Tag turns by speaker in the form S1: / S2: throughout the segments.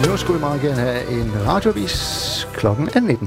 S1: Nu skulle vi meget gerne have en radioavis. Klokken er 19.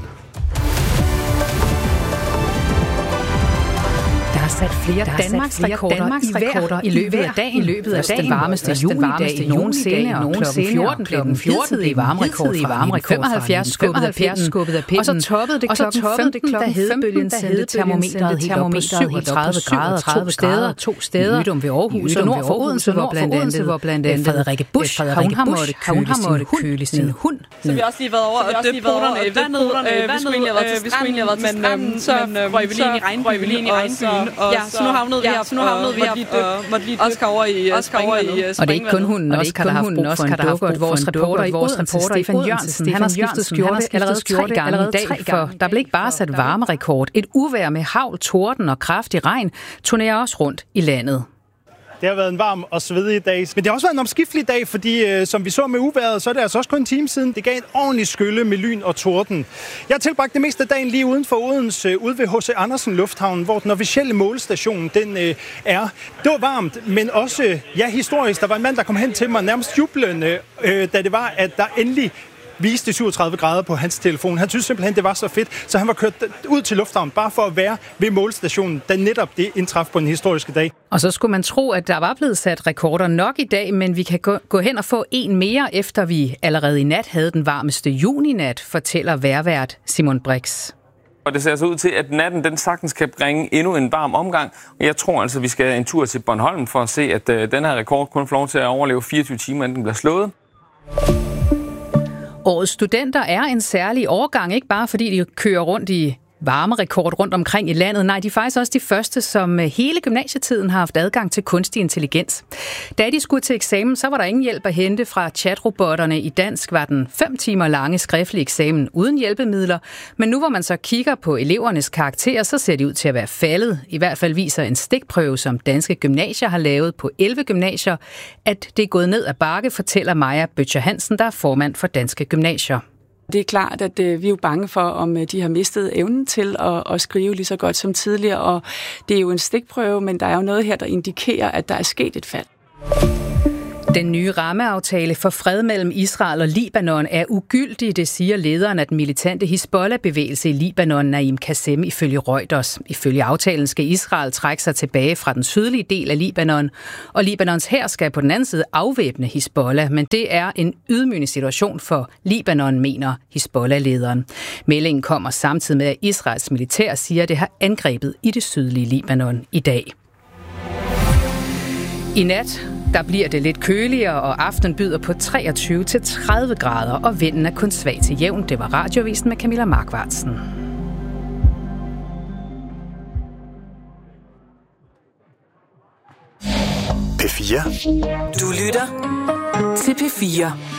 S2: Der er sat flere Danmarksrekorder i løbet af dagen. Den varmeste junidag nogensinde, og klokken 14 blev varmerekord fra 75 skubbet af pinden. Og så toppede det klokken 15, da hedebølgen sendte termometeret helt op på 37 grader 2 steder. Nydum ved Aarhus og nord for Odense, hvor blandt andet Frederikke Busch, hun har måttet køle sin hund.
S3: Så vi har også lige været over og døbt poderne i vandet. Vi skulle egentlig have været til stranden, så røg vi lige ind i regnbyen. Så nu havnede vi her og måtte lige Oscar over i springvandet.
S2: Og det er ikke kun hunden, Oscar, der har haft brug for en dukkert. Vores reporter, Stefan Jørgensen, han har skiftet skjorte allerede 3 gange i dag, for der blev ikke bare sat varmerekord. Et uvejr med hagl, torden og kraftig regn turnerer også rundt i landet.
S4: Det har været en varm og svedig dag, men det har også været en omskiftelig dag, fordi som vi så med uvejret, så er det altså også kun en time siden. Det gav en ordentlig skylle med lyn og torden. Jeg har tilbragt det meste af dagen lige uden for Odense, ude ved H.C. Andersen Lufthavn, hvor den officielle målestation den er. Det var varmt, men også historisk. Der var en mand, der kom hen til mig nærmest jublende, da det var, at der endelig viste 37 grader på hans telefon. Han synes simpelthen, det var så fedt, så han var kørt ud til lufthavnen bare for at være ved målestationen, da netop det indtraf på den historiske dag.
S2: Og så skulle man tro, at der var blevet sat rekorder nok i dag, men vi kan gå hen og få en mere, efter vi allerede i nat havde den varmeste juninat, fortæller vejrvært Simon Brix.
S5: Og det ser så ud til, at natten den sagtens kan bringe endnu en varm omgang. Og jeg tror altså, vi skal en tur til Bornholm for at se, at den her rekord kun får lov til at overleve 24 timer, inden den bliver slået.
S2: Årets studenter er en særlig årgang, ikke bare fordi de kører rundt i varmerekord rundt omkring i landet. Nej, de er faktisk også de første, som hele gymnasietiden har haft adgang til kunstig intelligens. Da de skulle til eksamen, så var der ingen hjælp at hente fra chatrobotterne. I dansk var den 5 timer lange skriftlige eksamen uden hjælpemidler. Men nu hvor man så kigger på elevernes karakterer, så ser de ud til at være faldet. I hvert fald viser en stikprøve, som danske gymnasier har lavet på 11 gymnasier, at det er gået ned ad bakke, fortæller Maja Bøtcher Hansen, der er formand for Danske Gymnasier.
S6: Det er klart, at vi er jo bange for, om de har mistet evnen til at skrive lige så godt som tidligere, og det er jo en stikprøve, men der er jo noget her, der indikerer, at der er sket et fald.
S2: Den nye rammeaftale for fred mellem Israel og Libanon er ugyldig, det siger lederen af den militante Hizbollah-bevægelse i Libanon, Naim Qassem, ifølge Reuters. Ifølge aftalen skal Israel trække sig tilbage fra den sydlige del af Libanon, og Libanons hær skal på den anden side afvæbne Hizbollah, men det er en ydmygende situation for Libanon, mener Hizbollah-lederen. Meldingen kommer samtidig med, at Israels militær siger, at det har angrebet i det sydlige Libanon i dag. I nat der bliver det lidt køligere, og aften byder på 23-30 grader, og vinden er kun svag til jævn. Det var Radioavisen med Camilla Markvartsen.
S7: P4.
S8: Du lytter til P4.